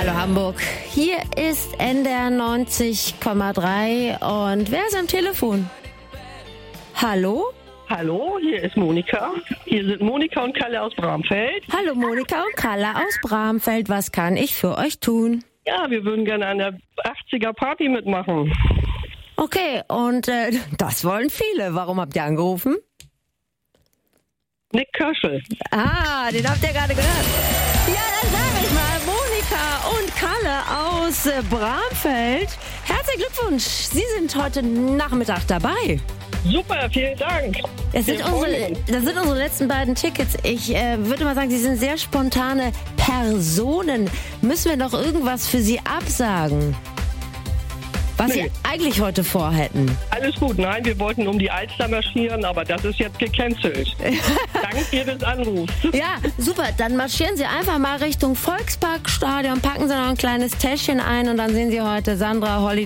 Hallo Hamburg, hier ist NDR 90,3 und wer ist am Telefon? Hallo? Hallo, hier ist Monika. Hier sind Monika und Kalle aus Bramfeld. Hallo Monika und Kalle aus Bramfeld, was kann ich für euch tun? Ja, wir würden gerne an der 80er Party mitmachen. Okay, und das wollen viele. Warum habt ihr angerufen? Nick Kirschel. Ah, den habt ihr gerade gehört. Ja, dann sag ich mal, Monika und Kalle aus Bramfeld. Herzlichen Glückwunsch, Sie sind heute Nachmittag dabei. Super, vielen Dank. Das sind unsere letzten beiden Tickets. Ich würde mal sagen, Sie sind sehr spontane Personen. Müssen wir noch irgendwas für Sie absagen? Was Sie eigentlich heute vorhätten? Alles gut, nein, wir wollten um die Alster marschieren, aber das ist jetzt gecancelt. Dank Ihres Anrufs. Ja, super. Dann marschieren Sie einfach mal Richtung Volksparkstadion, packen Sie noch ein kleines Täschchen ein und dann sehen Sie heute Sandra, Holly